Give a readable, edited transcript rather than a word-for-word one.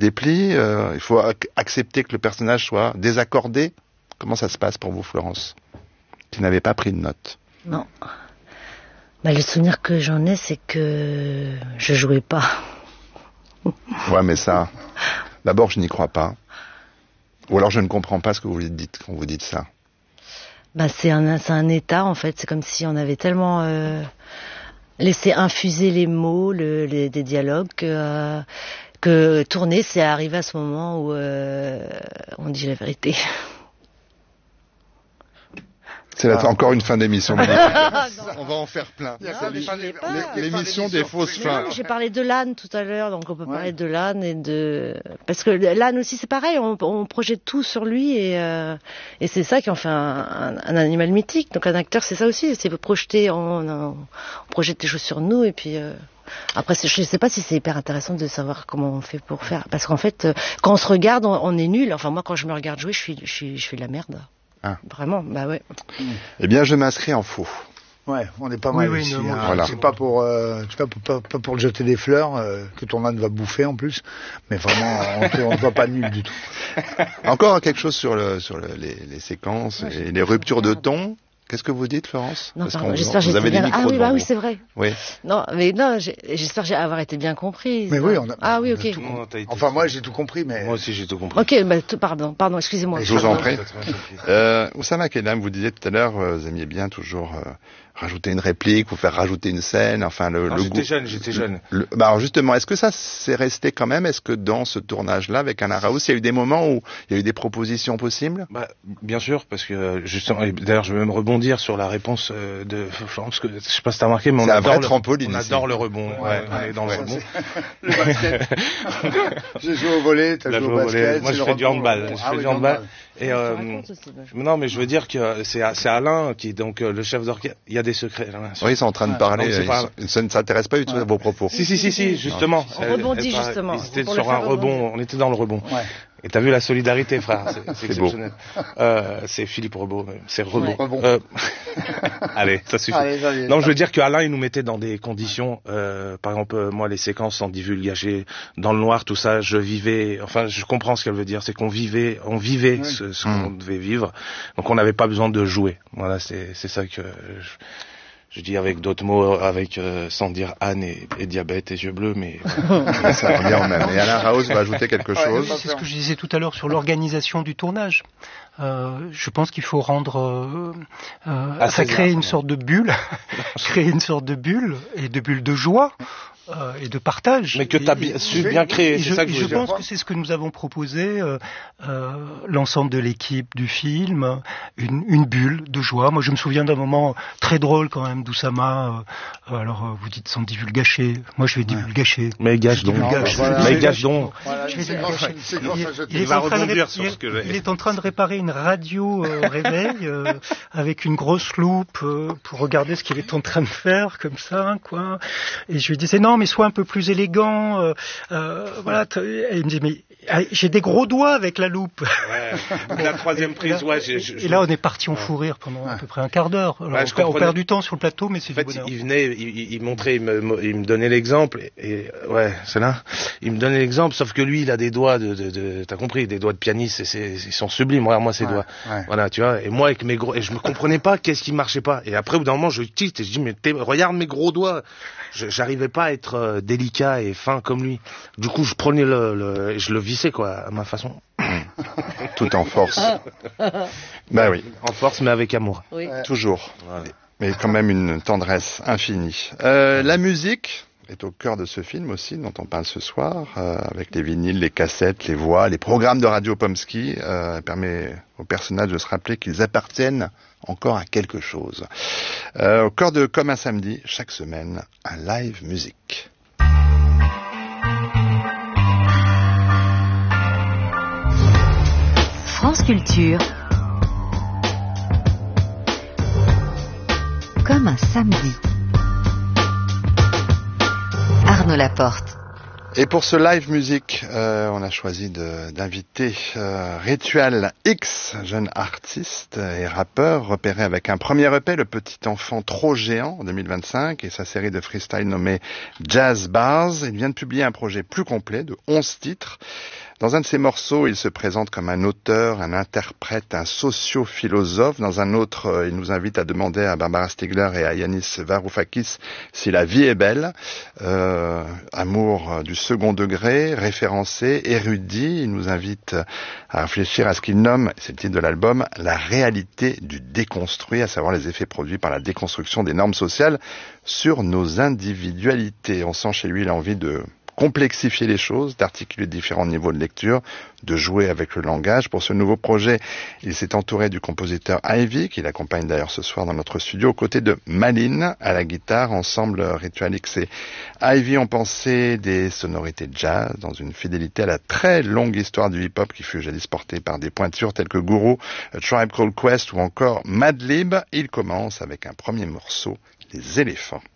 déplie. Il faut accepter que le personnage soit désaccordé. Comment ça se passe pour vous, Florence, qui n'avez pas pris de notes? Non. Le souvenir que j'en ai, c'est que je jouais pas. Ouais, mais ça, d'abord, je n'y crois pas. Ou alors, je ne comprends pas ce que vous dites quand vous dites ça. C'est un état, en fait. C'est comme si on avait tellement laissé infuser les mots, des dialogues, que tourner, c'est arrivé à ce moment où on dit la vérité. C'est encore une fin d'émission. On va en faire plein. L'émission des fausses fins. J'ai parlé de l'âne tout à l'heure, donc on peut parler de l'âne parce que l'âne aussi c'est pareil, on projette tout sur lui et c'est ça qui en fait un animal mythique. Donc un acteur c'est ça aussi, c'est projeter, on projette des choses sur nous et puis. Après, je ne sais pas si c'est hyper intéressant de savoir comment on fait pour faire, parce qu'en fait, quand on se regarde, on est nul. Enfin moi, quand je me regarde jouer, je fais de la merde. Ah. Vraiment, ouais. Eh bien, je m'inscris en faux. Ouais, on est pas mal ici. Voilà. C'est pas pour le jeter des fleurs que ton âne va bouffer en plus, mais vraiment, on ne voit pas nul du tout. Encore quelque chose sur les séquences et les ruptures de ton. Qu'est-ce que vous dites, Florence? Non, pardon, j'espère que j'ai été bien... Ah oui, c'est vrai. Oui. Non, j'espère avoir été bien comprise. Mais oui, on a... Ah oui, ok. Enfin, moi, j'ai tout compris, mais... Moi aussi, j'ai tout compris. Ok, pardon, excusez-moi. Je vous en prie. Oussama Kelam, vous disiez tout à l'heure, vous aimiez bien toujours rajouter une réplique ou faire rajouter une scène, enfin le goût. J'étais jeune. Alors justement, est-ce que ça s'est resté quand même? Est-ce que dans ce tournage-là, avec Alain Raoult, il y a eu des moments où il y a eu des propositions possibles? Bien sûr, parce que justement, d'ailleurs, je vais même rebondir sur la réponse de Florence, parce que je sais pas si t'as remarqué, mais on adore le rebond. Ouais, on est dans le rebond. Le basket. J'ai joué au volley, t'as joué au basket. Moi, je fais du handball. Et non, mais je veux dire que c'est Alain qui est donc le chef d'orchestre. Il y a des secrets. Là, oui, ils sont en train de parler. Ça ne s'intéresse pas du tout à vos propos. Si, justement. On rebondit justement. C'était sur un rebond. On était dans le rebond. Ouais. Et t'as vu la solidarité, frère, c'est exceptionnel. C'est Philippe Rebaud, c'est Rebaud. Ouais. Allez, ça suffit. Allez, non, je veux dire qu'Alain, il nous mettait dans des conditions, par exemple, moi, les séquences sans divulgacher, dans le noir, tout ça, je comprends ce qu'elle veut dire, c'est qu'on vivait ce qu'on devait vivre, donc on n'avait pas besoin de jouer. Voilà, c'est ça que je dis avec d'autres mots, sans dire âne et diabète et yeux bleus, mais ça revient au même. Et Alain Raoult va ajouter quelque chose. C'est ce que je disais tout à l'heure sur l'organisation du tournage. Je pense qu'il faut rendre, créer une sorte de bulle, créer une sorte de bulle et de bulle de joie. Et de partage. Mais que tu as su bien créer, c'est ça que je pense que c'est ce que nous avons proposé, l'ensemble de l'équipe du film, une bulle de joie. Moi, je me souviens d'un moment très drôle quand même d'Oussama. Alors, vous dites sans divulgacher. Moi, je vais divulgacher. Mais gâche donc. Mais gâche donc. Il est en train de réparer une radio réveil avec une grosse loupe pour regarder ce qu'il est en train de faire comme ça, quoi. Et je lui disais non, mais sois un peu plus élégant. Voilà. Et il me dit mais j'ai des gros doigts avec la loupe. Ouais. La troisième prise, et là, on est parti en fou rire pendant à peu près un quart d'heure. On perd du temps sur le plateau, mais c'est du bonheur. Il venait, il montrait, il me donnait l'exemple, et ouais, c'est là. Il me donnait l'exemple, sauf que lui, il a des doigts t'as compris, des doigts de pianiste, ils sont sublimes. Regarde moi ces doigts. Ouais. Voilà, tu vois. Et moi, avec mes gros, et je me comprenais pas qu'est-ce qui marchait pas. Et après, au bout d'un moment, je tilte et je dis, mais regarde mes gros doigts. J'arrivais pas à être délicat et fin comme lui. Du coup, je prenais je le vissais, quoi, à ma façon. Tout en force. Bah oui. En force, mais avec amour. Oui. Toujours. Ouais. Mais quand même une tendresse infinie. La musique est au cœur de ce film aussi, dont on parle ce soir, avec les vinyles, les cassettes, les voix, les programmes de Radio Pomsky, permet aux personnages de se rappeler qu'ils appartiennent encore à quelque chose. Au cœur de Comme un samedi, chaque semaine, un live musique. France Culture. Comme un samedi. Arnaud Laporte. Et pour ce live music, on a choisi d'inviter Ritual X, jeune artiste et rappeur repéré avec un premier EP, Le Petit Enfant Trop Géant, en 2025, et sa série de freestyle nommée Jazz Bars. Il vient de publier un projet plus complet de 11 titres. Dans un de ses morceaux, il se présente comme un auteur, un interprète, un socio-philosophe. Dans un autre, il nous invite à demander à Barbara Stiegler et à Yanis Varoufakis si la vie est belle. Amour du second degré, référencé, érudit. Il nous invite à réfléchir à ce qu'il nomme, c'est le titre de l'album, la réalité du déconstruit, à savoir les effets produits par la déconstruction des normes sociales sur nos individualités. On sent chez lui l'envie de complexifier les choses, d'articuler différents niveaux de lecture, de jouer avec le langage. Pour ce nouveau projet, il s'est entouré du compositeur Ivy, qui l'accompagne d'ailleurs ce soir dans notre studio, aux côtés de Maline à la guitare. Ensemble, Ritual X et Ivy ont pensé des sonorités jazz dans une fidélité à la très longue histoire du hip-hop qui fut jadis portée par des pointures telles que Guru, A Tribe Called Quest ou encore Madlib. Il commence avec un premier morceau, Les éléphants.